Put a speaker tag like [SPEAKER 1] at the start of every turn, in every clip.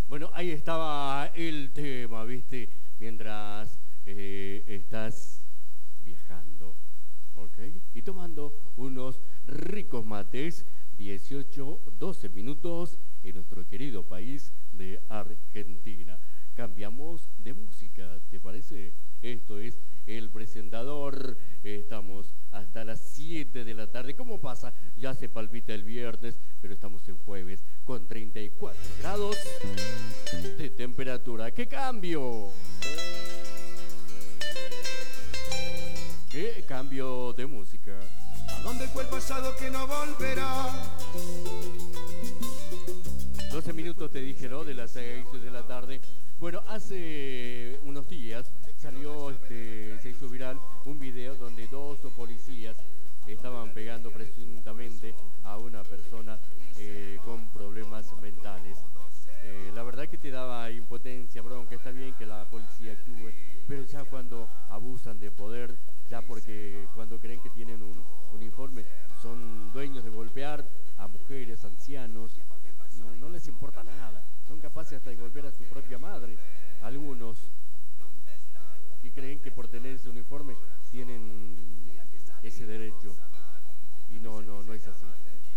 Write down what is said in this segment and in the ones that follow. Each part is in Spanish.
[SPEAKER 1] Bueno, ahí estaba el tema, ¿viste? Mientras estás viajando, ¿ok? Y tomando unos ricos mates, 18, 12 minutos en nuestro querido país de Argentina. Cambiamos de música, ¿te parece? Esto es El Presentador. Estamos hasta las 7 de la tarde. ¿Cómo pasa? Ya se palpita el viernes, pero estamos en jueves con 34 grados de temperatura. ¡Qué cambio! ¡Qué cambio de música!
[SPEAKER 2] ¿A dónde fue el pasado que no volverá?
[SPEAKER 1] 12 minutos te dije, ¿no? De las 6 de la tarde. Bueno, hace unos días salió, se hizo viral un video donde dos policías estaban pegando presuntamente a una persona con problemas mentales. La verdad que te daba impotencia, bronca. Está bien que la policía actúe, pero ya cuando abusan de poder, ya porque cuando creen que tienen un uniforme, son dueños de golpear a mujeres, ancianos, no les importa nada. Son capaces hasta de golpear a su propia madre. Algunos que creen que por tener ese uniforme tienen ese derecho. Y no es así.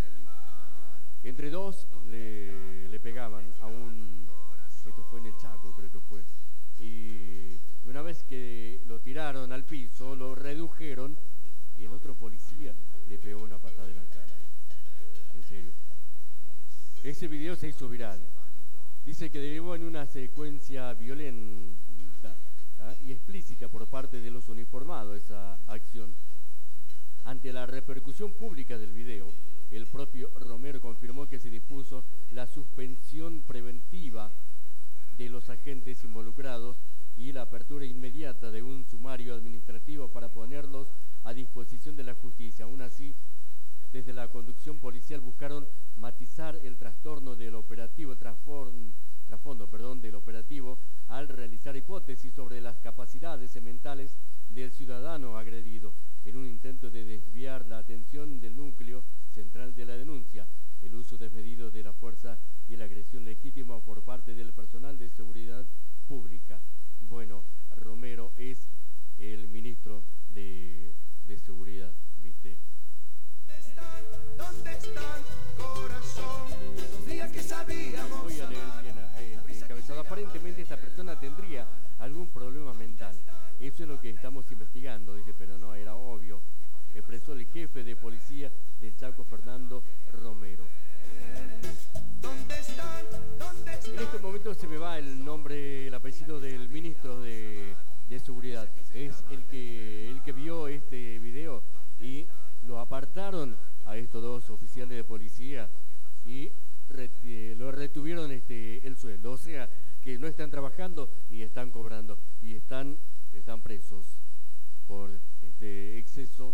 [SPEAKER 1] Entre dos le pegaban a esto fue en el Chaco, creo que fue. Y una vez que lo tiraron al piso, lo redujeron y el otro policía le pegó una patada en la cara. En serio. Ese video se hizo viral. Dice que derivó en una secuencia violenta y explícita por parte de los uniformados esa acción. Ante la repercusión pública del video, el propio Romero confirmó que se dispuso la suspensión preventiva de los agentes involucrados y la apertura inmediata de un sumario administrativo para ponerlos a disposición de la justicia. Aún así, desde la conducción policial buscaron matizar el trastorno del operativo, del operativo, al realizar hipótesis sobre las capacidades mentales del ciudadano agredido, en un intento de desviar la atención del núcleo central de la denuncia, el uso desmedido de la fuerza y la agresión legítima por parte del personal de seguridad pública. Bueno, Romero es el ministro de Seguridad, ¿viste?
[SPEAKER 2] ¿Dónde están, corazón? Los días que sabíamos.
[SPEAKER 1] Voy a leer bien encabezado. Aparentemente esta persona tendría algún problema mental. Eso es lo que estamos investigando, dice, pero no era obvio. Expresó el jefe de policía del Chaco, Fernando Romero.
[SPEAKER 2] ¿Dónde están? ¿Dónde están?
[SPEAKER 1] En este momento se me va el nombre, el apellido del ministro de Seguridad. Es el que vio este video y lo apartaron a estos dos oficiales de policía y lo retuvieron el sueldo. O sea, que no están trabajando ni están cobrando y están presos por exceso,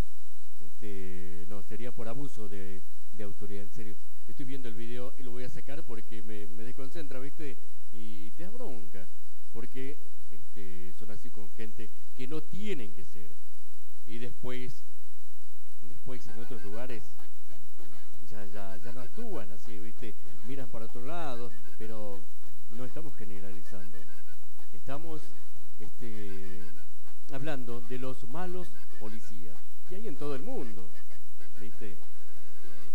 [SPEAKER 1] no, sería por abuso de autoridad, en serio. Estoy viendo el video y lo voy a sacar porque me desconcentra, ¿viste? Y te da bronca, porque son así con gente que no tienen que ser. Y después en otros lugares ya no actúan así, ¿viste? Miran para otro lado, pero no estamos generalizando. Estamos hablando de los malos policías. Y hay en todo el mundo, ¿viste?